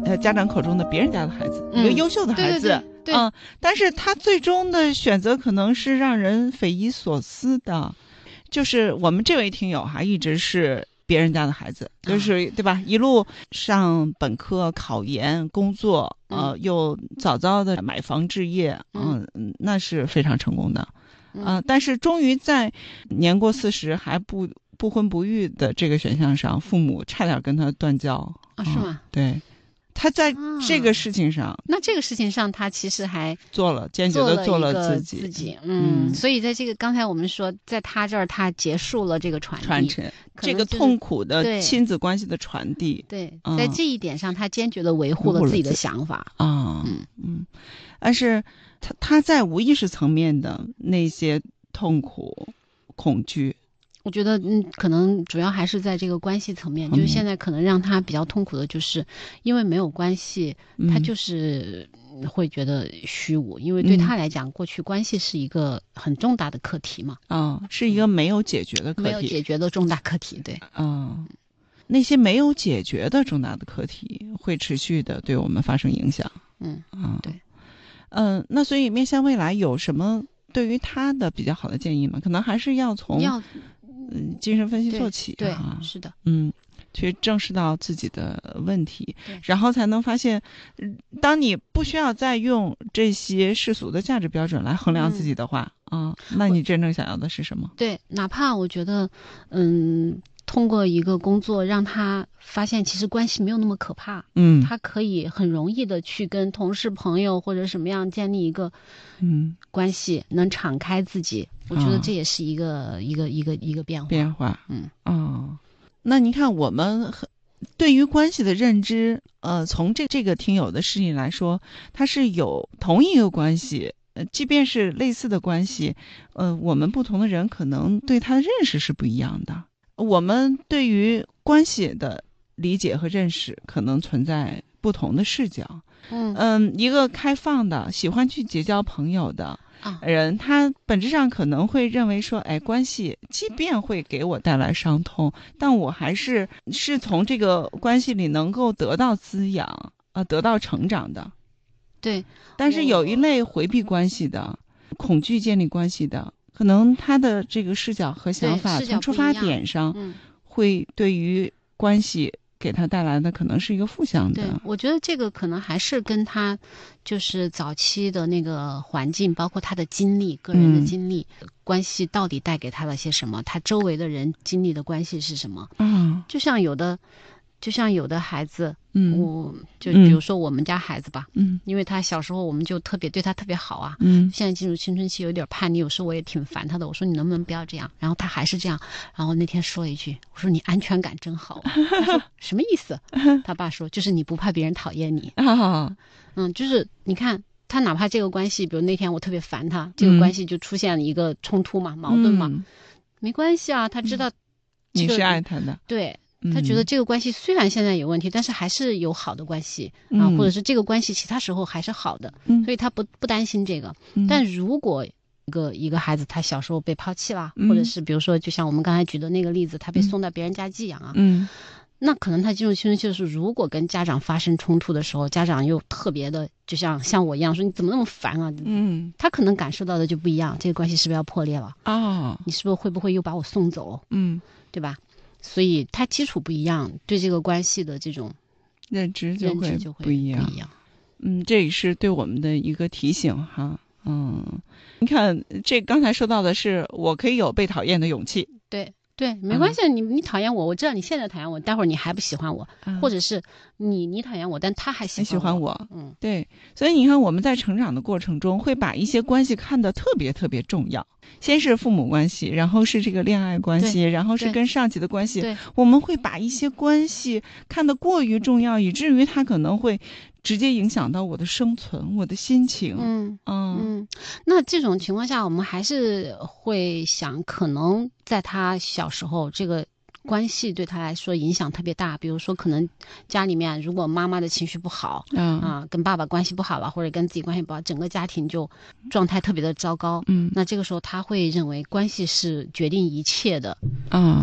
家长口中的别人家的孩子，一个优秀的孩子。 对， 但是他最终的选择可能是让人匪夷所思的。就是我们这位听友一直是别人家的孩子，就是对吧？一路上本科、考研、工作，又早早的买房置业，那是非常成功的。但是终于在年过40还不婚不育的这个选项上，父母差点跟他断交。 是吗？ 对。他在这个事情上， 那这个事情上他其实还坚决的做了自己。所以在这个刚才我们说，在他这儿他结束了这个传承， 这个痛苦的亲子关系的传递。 对，在这一点上他坚决的维护了自己的想法。 但是他在无意识层面的那些痛苦恐惧， 我觉得可能主要还是在这个关系层面，就是现在可能让他比较痛苦的就是因为没有关系，他就是会觉得虚无，因为对他来讲过去关系是一个很重大的课题嘛。 是一个没有解决的课题， 没有解决的重大课题。对。 那些没有解决的重大的课题会持续的对我们发生影响。 对。 那所以面向未来有什么对于他的比较好的建议吗？可能还是要从精神分析做起。 对，是的。 去正视到自己的问题，然后才能发现，当你不需要再用这些世俗的价值标准来衡量自己的话，那你真正想要的是什么？ 对，哪怕我觉得，通过一个工作让他发现其实关系没有那么可怕，他可以很容易的去跟同事朋友或者什么样建立一个关系，能敞开自己，我觉得这也是一个变化。 那你看我们对于关系的认知，从这个听友的事例来说，它是有同一个关系，即便是类似的关系，我们不同的人可能对它的认识是不一样的。我们对于关系的理解和认识可能存在不同的视角。一个开放的、喜欢去结交朋友的人，他本质上可能会认为说，关系即便会给我带来伤痛，但我还是从这个关系里能够得到滋养，得到成长的。 对。 但是有一类回避关系的、恐惧建立关系的，可能他的这个视角和想法从出发点上，会对于关系给他带来的可能是一个负向的。 对，我觉得这个可能还是跟他就是早期的那个环境，包括他的经历、个人的经历，关系到底带给他了些什么，他周围的人经历的关系是什么。就像有的孩子，我就比如说我们家孩子吧，因为他小时候我们就对他特别好啊，现在进入青春期有点叛逆，有时候我也挺烦他的，我说你能不能不要这样，然后他还是这样，然后那天说了一句，我说你安全感真好，他说什么意思？他爸说就是你不怕别人讨厌你。就是你看他哪怕这个关系，比如那天我特别烦他，这个关系就出现了一个冲突嘛，矛盾嘛，没关系啊，他知道你是爱他的。 对，他觉得这个关系虽然现在有问题，但是还是有好的关系或者是这个关系其他时候还是好的，所以他不担心这个。但如果一个孩子他小时候被抛弃了，或者是比如说就像我们刚才举的那个例子，他被送到别人家寄养啊，那可能他进入青春期的时候，如果跟家长发生冲突的时候，家长又特别的就像我一样说你怎么那么烦啊，他可能感受到的就不一样，这个关系是不是要破裂了你是不是会不会又把我送走，对吧？所以它基础不一样，对这个关系的这种认知就会不一样。这也是对我们的一个提醒哈。你看这刚才说到的是我可以有被讨厌的勇气。 对，没关系，你讨厌我，我知道你现在讨厌我，待会儿你还不喜欢我，或者是你讨厌我，但他还喜欢我。 对，所以你看我们在成长的过程中会把一些关系看得特别特别重要，先是父母关系，然后是这个恋爱关系，然后是跟上级的关系，我们会把一些关系看得过于重要，以至于它可能会直接影响到我的生存，我的心情。 那这种情况下我们还是会想，可能在他小时候这个关系对他来说影响特别大，比如说可能家里面如果妈妈的情绪不好，跟爸爸关系不好了，或者跟自己关系不好，整个家庭就状态特别的糟糕，那这个时候他会认为关系是决定一切的。